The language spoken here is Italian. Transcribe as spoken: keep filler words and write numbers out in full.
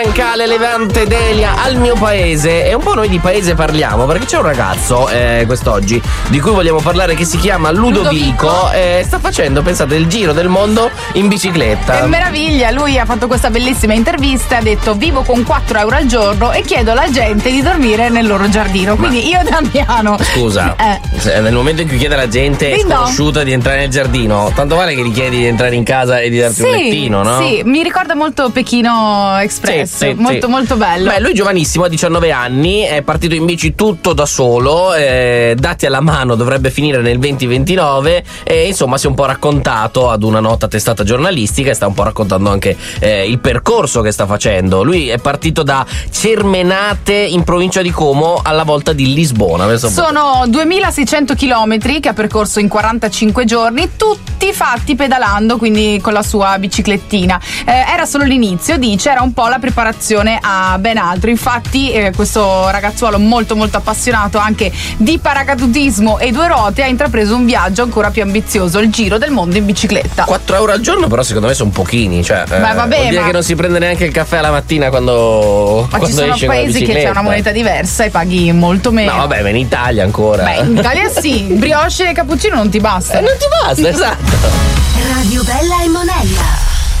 Cale Levante Delia al mio paese, e un po' noi di paese parliamo perché c'è un ragazzo eh, quest'oggi di cui vogliamo parlare che si chiama Ludovico, Ludovico. Eh, sta facendo, pensate, il giro del mondo in bicicletta. Che meraviglia, lui ha fatto questa bellissima intervista, ha detto vivo con quattro euro al giorno e chiedo alla gente di dormire nel loro giardino, quindi Ma, io Damiano scusa, eh. nel momento in cui chiede alla gente Ding sconosciuta dong. di entrare nel giardino, tanto vale che gli chiedi di entrare in casa e di darti sì, un lettino, no? Sì, mi ricorda molto Pechino Express. Sì. Sì, molto sì. molto bello. Beh, lui giovanissimo, ha diciannove anni, è partito in bici tutto da solo, eh, dati alla mano dovrebbe finire nel venti ventinove e insomma si è un po' raccontato ad una nota testata giornalistica e sta un po' raccontando anche eh, il percorso che sta facendo. Lui è partito da Cermenate in provincia di Como alla volta di Lisbona. Sono duemilaseicento chilometri che ha percorso in quarantacinque giorni, tutti fatti pedalando, quindi con la sua biciclettina. Eh, era solo l'inizio, dice, era un po' la preparazione a ben altro. Infatti eh, questo ragazzuolo molto molto appassionato anche di paracadutismo e due ruote ha intrapreso un viaggio ancora più ambizioso, il giro del mondo in bicicletta. quattro euro al giorno però secondo me sono pochini, cioè eh, Beh, vabbè, vuol dire ma... che non si prende neanche il caffè alla mattina quando, ma quando ci sono esce paesi che c'è una moneta diversa e paghi molto meno. No vabbè, ma in Italia ancora. Beh, in Italia sì, brioche e cappuccino non ti basta. Eh, non ti basta, esatto. Radio Bella e Monella.